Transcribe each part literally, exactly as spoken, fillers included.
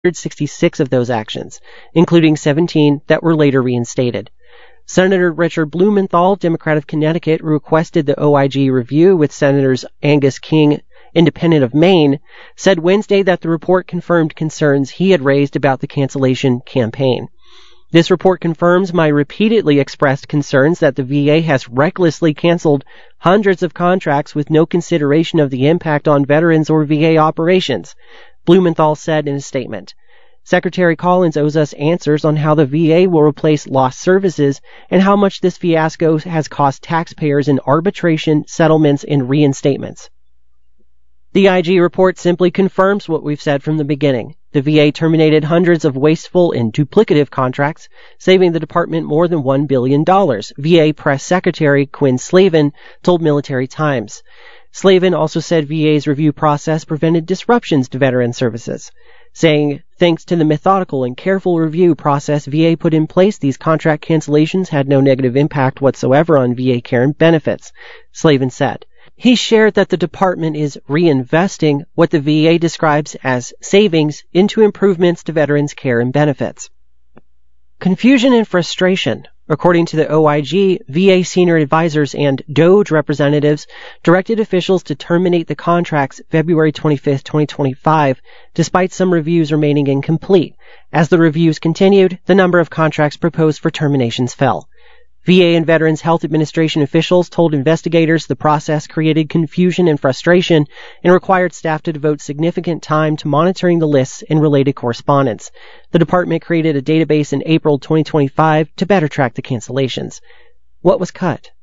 hundred sixty-six of those actions, including seventeen that were later reinstated. Senator Richard Blumenthal, Democrat of Connecticut, requested the O I G review with Senators Angus King, Independent of Maine, said Wednesday that the report confirmed concerns he had raised about the cancellation campaign. This report confirms my repeatedly expressed concerns that the V A has recklessly canceled hundreds of contracts with no consideration of the impact on veterans or V A operations, Blumenthal said in a statement. Secretary Collins owes us answers on how the V A will replace lost services and how much this fiasco has cost taxpayers in arbitration, settlements, and reinstatements. The I G report simply confirms what we've said from the beginning. The V A terminated hundreds of wasteful and duplicative contracts, saving the department more than one billion dollars, V A Press Secretary Quinn Slavin told Military Times. Slavin also said V A's review process prevented disruptions to veteran services, saying, thanks to the methodical and careful review process V A put in place, these contract cancellations had no negative impact whatsoever on V A care and benefits, Slavin said. He shared that the department is reinvesting what the V A describes as savings into improvements to veterans' care and benefits. Confusion and frustration. According to the O I G, V A senior advisors and D O J representatives directed officials to terminate the contracts February twenty-fifth, twenty twenty-five, despite some reviews remaining incomplete. As the reviews continued, the number of contracts proposed for terminations fell. V A and Veterans Health Administration officials told investigators the process created confusion and frustration and required staff to devote significant time to monitoring the lists and related correspondence. The department created a database in April twenty twenty-five to better track the cancellations. What was cut?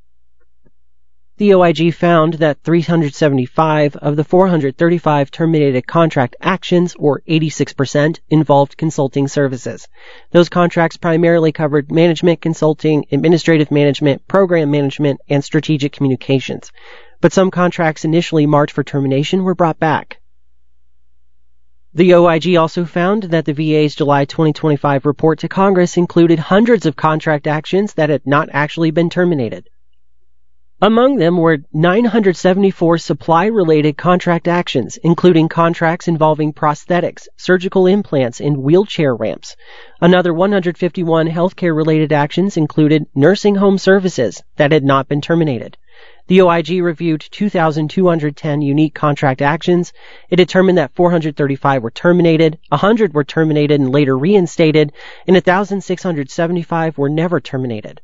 The O I G found that three hundred seventy-five of the four hundred thirty-five terminated contract actions, or eighty-six percent, involved consulting services. Those contracts primarily covered management consulting, administrative management, program management, and strategic communications. But some contracts initially marked for termination were brought back. The O I G also found that the V A's July twenty twenty-five report to Congress included hundreds of contract actions that had not actually been terminated. Among them were nine hundred seventy-four supply-related contract actions, including contracts involving prosthetics, surgical implants, and wheelchair ramps. Another one hundred fifty-one healthcare-related actions included nursing home services that had not been terminated. The O I G reviewed two thousand two hundred ten unique contract actions. It determined that four hundred thirty-five were terminated, one hundred were terminated and later reinstated, and one thousand six hundred seventy-five were never terminated.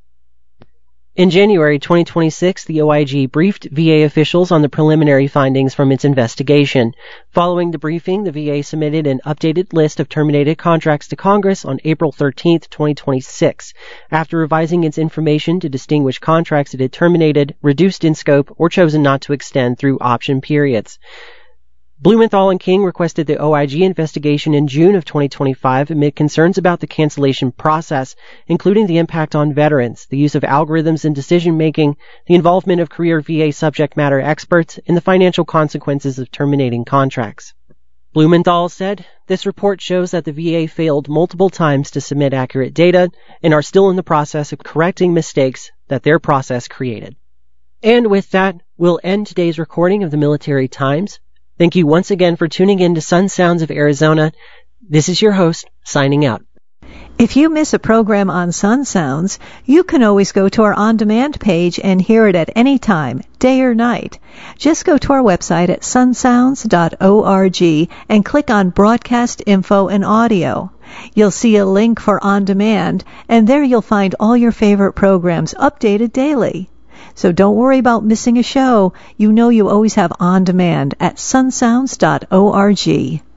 In January twenty twenty-six, the O I G briefed V A officials on the preliminary findings from its investigation. Following the briefing, the V A submitted an updated list of terminated contracts to Congress on April thirteenth, twenty twenty-six. After revising its information to distinguish contracts it had terminated, reduced in scope, or chosen not to extend through option periods. Blumenthal and King requested the O I G investigation in June of twenty twenty-five amid concerns about the cancellation process, including the impact on veterans, the use of algorithms in decision-making, the involvement of career V A subject matter experts, and the financial consequences of terminating contracts. Blumenthal said, this report shows that the V A failed multiple times to submit accurate data and are still in the process of correcting mistakes that their process created. And with that, we'll end today's recording of the Military Times. Thank you once again for tuning in to Sun Sounds of Arizona. This is your host, signing out. If you miss a program on Sun Sounds, you can always go to our on-demand page and hear it at any time, day or night. Just go to our website at sun sounds dot org and click on Broadcast Info and Audio. You'll see a link for On Demand, and there you'll find all your favorite programs updated daily. So don't worry about missing a show. You know you always have On Demand at sun sounds dot org.